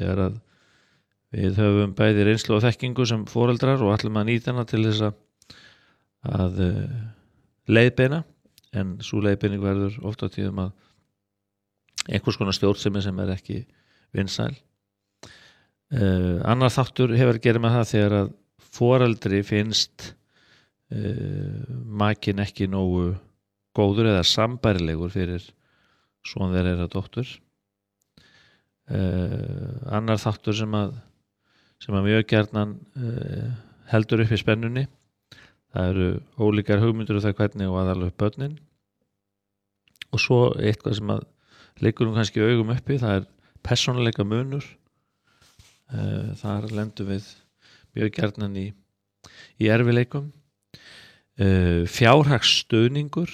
þegar að við höfum bæði reynslu og þekkingu sem foreldrar og ætlum að nýta hana til þess að leiðbeina, en sú leiðbeining verður oft á tíðum að einhvers konar stjórnsemi sem ekki vinsæl. Annar þáttur hefur að gera með það þegar að foreldri finnst makinn ekki nógu góður eða sambærilegur fyrir son þeirra eða dóttur. Annar þáttur sem að mjög gjarnan heldur upp í spennunni, það eru ólíkar hugmyndir það hvernig og aðallega upp börnin, og svo eitthvað sem að liggur kannski augum uppi, það persónuleika munur. Þar lendum við mjög gjarnan í erfiðleikum. Fjárhagsstuðningur,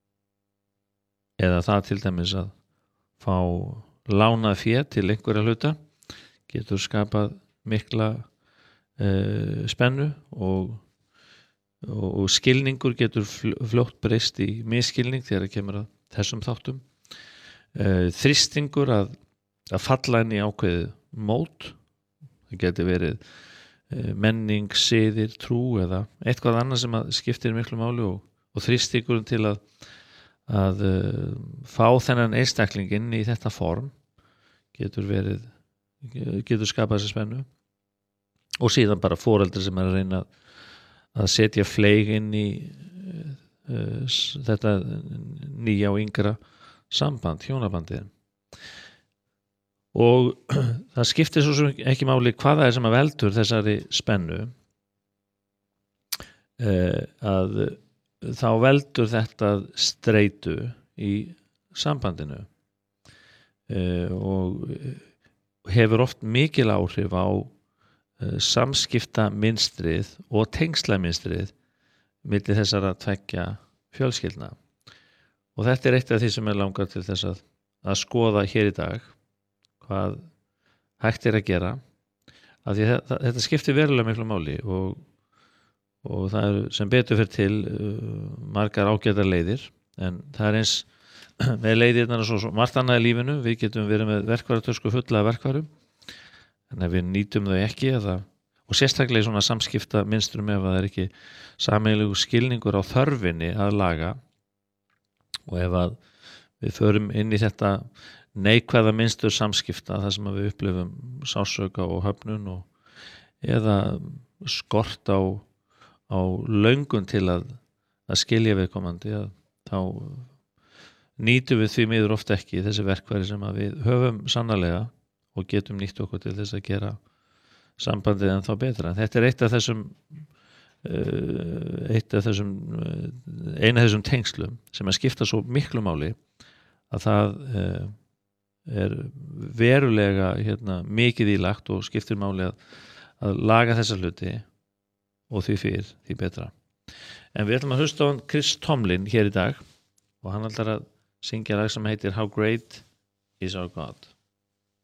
eða það til dæmis að fá lánað fé til einhverja hluta, getur skapað mikla spennu og skilningur getur fljótt breyst í misskilning þegar það kemur að þessum þáttum. Þrýstingur að falla inn í ákveðið mót, það getur verið menning, siðir, trú eða eitthvað annað sem að skiptir miklu máli, og þrýstingurinn til að fá þennan einstakling inn í þetta form getur skapað þessi spennu. Og síðan bara foreldri sem að reyna að setja fleig inn í þetta nýja og yngra samband, hjónabandið. Og það skiptir svo sem ekki máli hvað það sem að veldur þessari spennu, að þá veldur þetta streitu í sambandinu, og hefur oft mikil áhrif á samskiptamynstrið og tengslamynstrið milli þessara tveggja fjölskyldna. Og þetta eitt af því sem langar til þess að skoða hér í dag, hvað hægt að gera, af því þetta skiptir verulega miklu máli, og það sem betur fyrir til margar ágætar leiðir, en það eins með leiðirnar og svo margt annað í lífinu. Við getum verið með verkfæratösku fulla af verkfærum, en ef við nýtum þau ekki, og sérstaklega í svona samskipta mynstrum, ef það ekki sameiginlegur skilningur á þörfinni að laga, og ef að við förum inn í þetta neikvæða mynstur samskipta, þar sem við upplifum sársauka og höfnun eða skort á löngun til að skilja viðkomandi, þá nýtum við því miður oft ekki þessi verkfæri sem að við höfum sannarlega og getum nýtt okkur til þess að gera sambandið ennþá betra. Þetta eitt af þessum tengslum sem að skipta svo miklu máli, að það verulega mikið ílagt og skiptir máli að laga þessa hluti, og því fyrr, því betra. En við ætlum að hlusta á Chris Tomlin hér í dag, og hann ætlar að syngja lag sem heitir How Great Is Our God.